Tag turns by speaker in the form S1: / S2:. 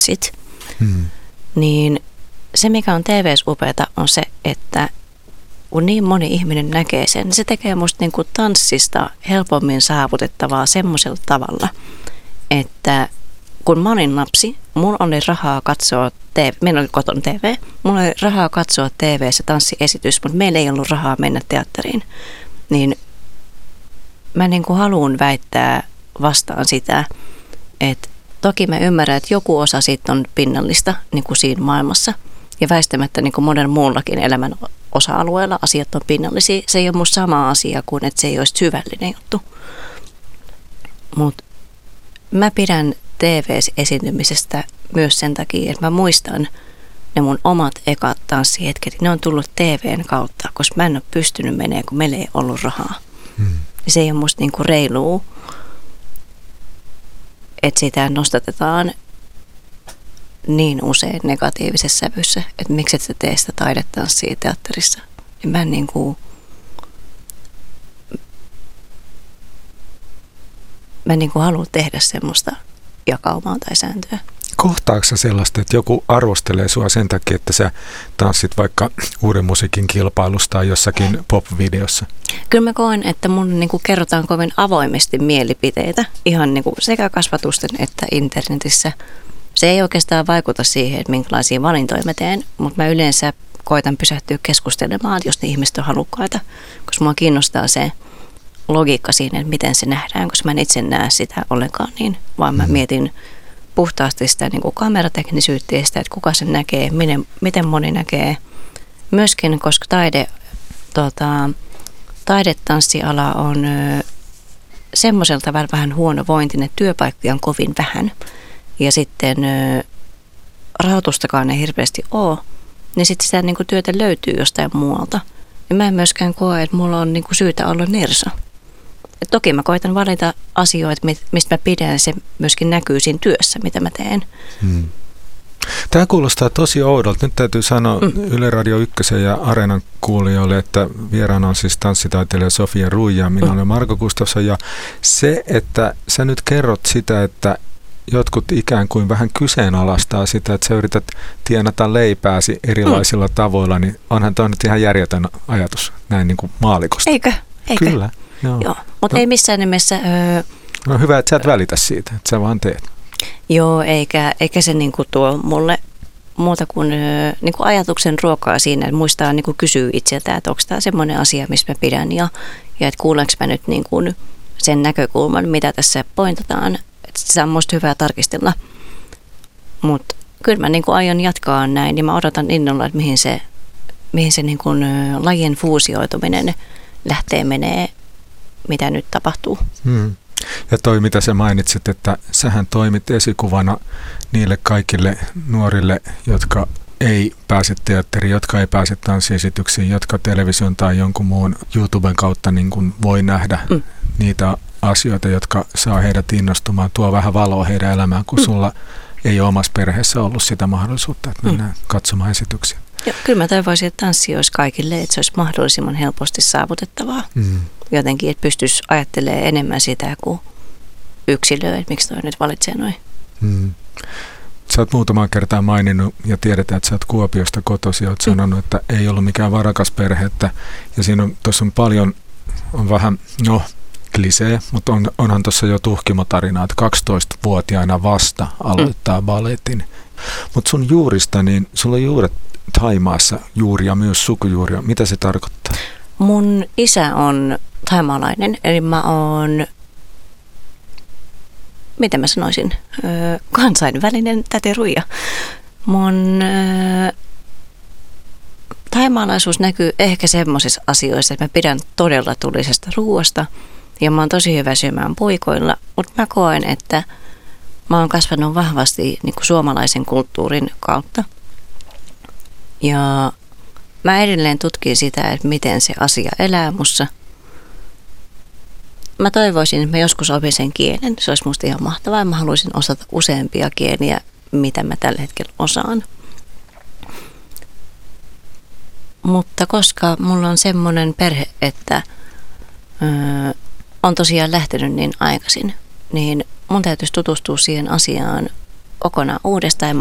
S1: tanssit, niin se mikä on TV:ssä upeata on se, että kun niin moni ihminen näkee sen, niin se tekee musta niin kuin tanssista helpommin saavutettavaa semmoisella tavalla, että kun mä olin lapsi, mulla oli rahaa katsoa meillä oli kotona TV, mulla oli rahaa katsoa TV:ssä tanssiesitys, mutta meillä ei ollut rahaa mennä teatteriin. Niin mä niin kuin haluan väittää vastaan sitä, että toki mä ymmärrän, että joku osa siitä on pinnallista niin kuin siinä maailmassa. Ja väistämättä niin kuin monen muullakin elämän osa-alueella asiat on pinnallisia. Se ei ole musta sama asia kuin, että se ei olisi syvällinen juttu. Mutta mä pidän TV-esiintymisestä myös sen takia, että mä muistan ne mun omat ekat tanssihetket. Ne on tullut TVn kautta, koska mä en ole pystynyt menemään, kun meillä ei ollut rahaa. Se ei ole musta niinku reilua, että sitä nostatetaan niin usein negatiivisessa sävyssä, että miksi et sä tee sitä taidetanssia teatterissa. Ja mä en halua tehdä semmoista jakaumaa tai sääntöä.
S2: Kohtaako sä sellaista, että joku arvostelee sua sen takia, että sä tanssit vaikka uuden musiikin kilpailusta tai jossakin pop-videossa?
S1: Kyllä mä koen, että mun kerrotaan kovin avoimesti mielipiteitä ihan sekä kasvatusten että internetissä. Se ei oikeastaan vaikuta siihen, että minkälaisia valintoja mä teen, mutta mä yleensä koitan pysähtyä keskustelemaan, jos ne ihmiset on halukkaita, koska mua kiinnostaa se logiikka siinä, että miten se nähdään, koska mä en itse näe sitä ollenkaan niin, vaan mä mietin puhtaasti sitä kamerateknisyyttä ja sitä, että kuka sen näkee, miten moni näkee. Myöskin, koska taidetanssiala on semmoisella tavalla vähän huonovointinen, että työpaikkoja on kovin vähän ja sitten rahoitustakaan ei hirveästi ole, niin sitten sitä työtä löytyy jostain muualta. Ja mä en myöskään koe, että mulla on syytä olla nersa. Et toki mä koitan valita asioita, mistä mä pidän, se myöskin näkyy siinä työssä, mitä mä teen.
S2: Tämä kuulostaa tosi oudolta. Nyt täytyy sanoa Yle Radio 1 ja Areenan kuulijoille, että vieraana on siis tanssitaiteilija Sofia Ruija, minä olen Marko Gustafsson. Ja se, että sä nyt kerrot sitä, että jotkut ikään kuin vähän kyseenalaistaa sitä, että sä yrität tienata leipääsi erilaisilla tavoilla, niin onhan toi nyt ihan järjetön ajatus näin niin kuin maalikosta.
S1: Eikö?
S2: Kyllä.
S1: Joo. Mutta ei missään nimessä.
S2: No hyvä, että sä et välitä siitä, että sä vaan teet.
S1: Joo, eikä se tuo mulle muuta kuin ajatuksen ruokaa siinä, että muistaa kysyä itseltä, että onko tämä semmoinen asia, missä mä pidän ja että kuulenko mä nyt sen näkökulman, mitä tässä pointataan. Että se on musta hyvä tarkistella. Mutta kyllä mä aion jatkaa näin, niin mä odotan innolla, että mihin se lajien fuusioituminen menee, mitä nyt tapahtuu.
S2: Ja toi, mitä sä mainitsit, että sähän toimit esikuvana niille kaikille nuorille, jotka ei pääse teatteriin, jotka ei pääse tanssiesityksiin, jotka television tai jonkun muun YouTuben kautta niin kuin voi nähdä niitä asioita, jotka saa heidät innostumaan, tuo vähän valoa heidän elämään, kun sulla ei ole omassa perheessä ollut sitä mahdollisuutta, että mennään katsomaan esityksiä.
S1: Joo, kyllä mä toivoisin, että tanssi olisi kaikille, että se olisi mahdollisimman helposti saavutettavaa. Jotenkin, että pystyisi ajattelemaan enemmän sitä kuin yksilöä, että miksi toi nyt valitsee noin.
S2: Sä oot muutamaan kertaan maininnut ja tiedetään, että sä oot Kuopiosta kotoisin ja oot sanonut, että ei ollut mikään varakas perhe. Ja siinä tuossa on paljon, on vähän, klisee, mutta onhan tuossa jo tuhkimotarinaa, että 12-vuotiaana vasta aloittaa balletin. Mutta sun juurista, niin sulla on juuret Thaimaassa juuria, myös sukujuuria. Mitä se tarkoittaa?
S1: Mun isä on thaimaalainen, eli mä oon, miten mä sanoisin, kansainvälinen täti Ruija. Mun thaimaalaisuus näkyy ehkä semmoisissa asioissa, että mä pidän todella tulisesta ruoasta ja mä oon tosi hyvä syömään puikoilla, mutta mä koen, että mä oon kasvanut vahvasti suomalaisen kulttuurin kautta. Ja mä edelleen tutkin sitä, että miten se asia elää mussa. Mä toivoisin, että mä joskus opin sen kielen. Se olisi musta ihan mahtavaa. Mä haluaisin osata useampia kieliä, mitä mä tällä hetkellä osaan. Mutta koska mulla on semmoinen perhe, että on tosiaan lähtenyt niin aikaisin, niin mun täytyisi tutustua siihen asiaan kokonaan uudestaan.